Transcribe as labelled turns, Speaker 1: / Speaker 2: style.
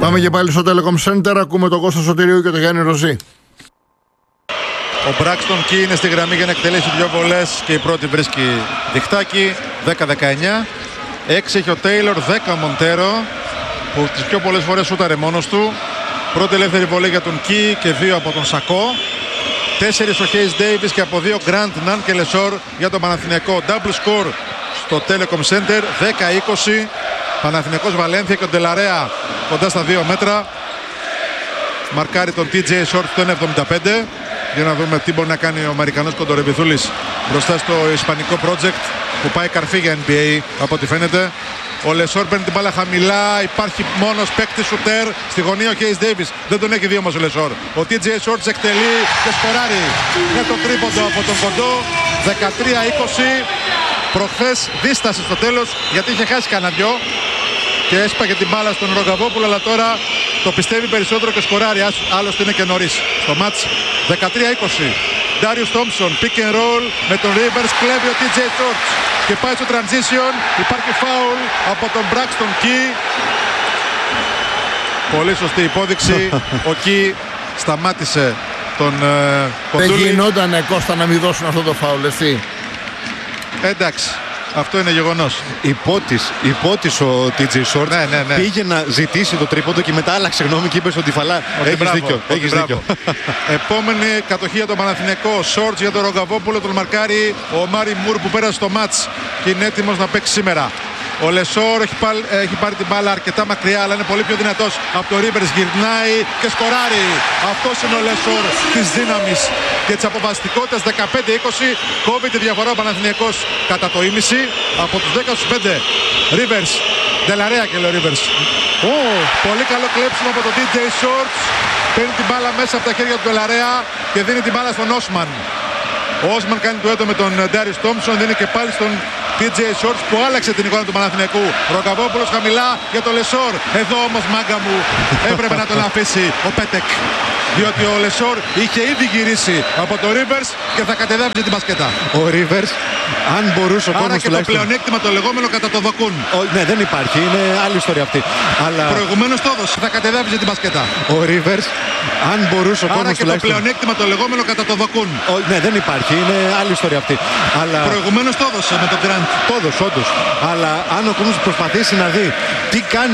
Speaker 1: Πάμε και πάλι στο Telecom Center. Ακούμε τον Κώστα Σωτηρίου και τον Γιάννη Ροζή.
Speaker 2: Ο Μπράξτον Κι είναι στη γραμμή για να εκτελέσει 2 βολές και η πρώτη βρίσκει διχτάκι. 10-19. 6 έχει ο Τέιλορ, 10 ο Μοντέρο, που τις πιο πολλές φορές σούταρε μόνος του. Πρώτη ελεύθερη βολή για τον Κι και 2 από τον Σακό. 4 ο Χέις Ντέιβις και από 2 Γκραντ, Ναν και Λεσόρ για τον Παναθηναϊκό. Double score στο Telecom Center. 10-20. Παναθηναϊκός Βαλένθια και ο Ντελαρέα κοντά στα 2 μέτρα. Μαρκάρει τον TJ Short στο 1.75. Για να δούμε τι μπορεί να κάνει ο Αμερικανός κοντορεμπιθούλης μπροστά στο ισπανικό project που πάει καρφί για NBA από ό,τι φαίνεται. Ο Λεσόρ παίρνει την μπάλα χαμηλά. Υπάρχει μόνος παίκτης σουτέρ στη γωνία. Ο Χέις Ντέιβις δεν τον έχει δει όμως ο Λεσόρ. Ο TJ Shorts εκτελεί και σκοράρει με το τρίποντο από τον κοντό. 13-20. Προχθές δίστασε στο τέλος γιατί είχε χάσει κανένα δυο και έσπαγε την μπάλα στον Ρογκαβόπουλο, αλλά τώρα το πιστεύει περισσότερο και σκοράρει. Άλλωστε είναι και νωρίς στο μάτς. 13-20. Darius Thompson, pick and roll με τον Rivers, κλέβει ο TJ Shorts και πάει στο transition. Υπάρχει foul από τον Braxton Κι. Πολύ σωστή υπόδειξη. Ο Κι σταμάτησε τον Κοντούλη.
Speaker 1: Δεν γινότανε, Κώστα, να μην δώσουν αυτό το φάουλ, εσύ.
Speaker 2: Εντάξει, αυτό είναι γεγονός.
Speaker 3: Υπότις ο TJ Shorts πήγε να ζητήσει το τρίποντο και μετά άλλαξε γνώμη και είπε στον Τυφαλά. Έχεις δίκιο.
Speaker 2: Επόμενη κατοχή για τον Παναθηναϊκό. Shorts για τον Ρογκαβόπουλο, τον μαρκάρει ο Μάρι Μουρ που πέρασε στο μάτς και είναι έτοιμος να παίξει σήμερα. Ο Λεσόρ έχει πάρει την μπάλα αρκετά μακριά, αλλά είναι πολύ πιο δυνατός από το Rivers. Γυρνάει και σκοράρει. Αυτός είναι ο Λεσόρ της δύναμης και της αποφασιστικότητας. 15-20. Κόβει τη διαφορά ο Παναθηναϊκός κατά το ίμιση από τους 10 στους 5. Rivers. Ντελαρέα και λέει ο Rivers. Πολύ καλό κλέψιμο από τον TJ Shorts. Παίρνει την μπάλα μέσα από τα χέρια του Ντελαρέα και δίνει την μπάλα στον Όσμαν. Ο Όσμαν κάνει το έτο με τον Darius Thompson. Δίνει και πάλι στον TJ Shorts που άλλαξε την εικόνα του Παναθηναϊκού. Ρογκαβόπουλος χαμηλά για το Λεσόρ. Εδώ όμως, μάγκα μου, έπρεπε να τον αφήσει ο Πέτεκ. Διότι ο Λεσόρ είχε ήδη γυρίσει από το Rivers και θα κατεδάφιζε την μπασκετά.
Speaker 3: Ο Rivers, αν μπορούσε ο κόσμος
Speaker 2: άρα και
Speaker 3: τουλάχιστον...
Speaker 2: το πλεονέκτημα το λεγόμενο κατά το δοκούν.
Speaker 3: Ναι, δεν υπάρχει, είναι άλλη ιστορία αυτή. Αλλά...
Speaker 2: Προηγουμένως το έδωσε, θα κατεδάφιζε την μπασκετά.
Speaker 3: Ο Rivers, αν μπορούσε ο κόσμος
Speaker 2: άρα και
Speaker 3: τουλάχιστον...
Speaker 2: το πλεονέκτημα το λεγόμενο κατά το δοκούν.
Speaker 3: Ναι, δεν υπάρχει, είναι άλλη ιστορία αυτή. Αλλά...
Speaker 2: Προηγουμένως το έδωσε με τον Grant.
Speaker 3: Το έδωσε, όντως. Αλλά αν ο κόσμος προσπαθήσει να δει τι κάνει